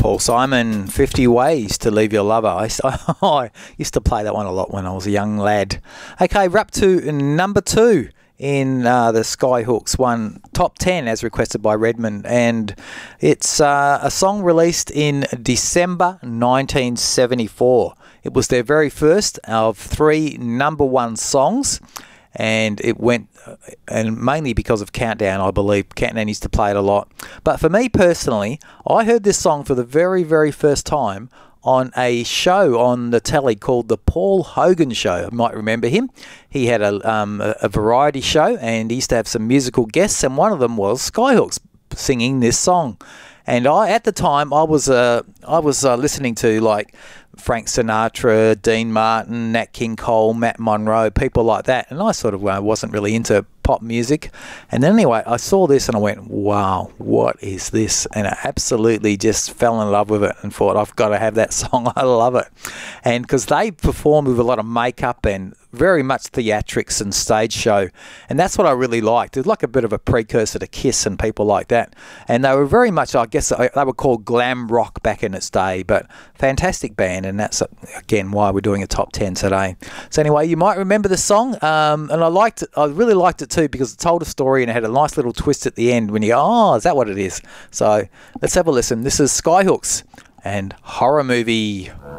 Paul Simon, 50 Ways to Leave Your Lover. I used to play that one a lot when I was a young lad. Okay, we're up to number 2 in the Skyhooks One Top 10 as requested by Redmond. And it's a song released in December 1974. It was their very first of 3 number 1 songs. And it went, and mainly because of Countdown, I believe. Countdown used to play it a lot. But for me personally, I heard this song for the very, very first time on a show on the telly called The Paul Hogan Show. You might remember him. He had a variety show, and he used to have some musical guests, and one of them was Skyhooks singing this song. And at the time, I was listening to like Frank Sinatra, Dean Martin, Nat King Cole, Matt Monro, people like that. And I sort of wasn't really into pop music. And then anyway, I saw this and I went, wow, what is this? And I absolutely just fell in love with it and thought, I've got to have that song. I love it. And because they performed with a lot of makeup and very much theatrics and stage show. And that's what I really liked. It's like a bit of a precursor to Kiss and people like that. And they were very much, I guess, they were called glam rock back in its day, but fantastic band. And that's, again, why we're doing a top 10 today. So anyway, you might remember the song. And I really liked it too because it told a story and it had a nice little twist at the end when you go, oh, is that what it is? So let's have a listen. This is Skyhooks and Horror Movie.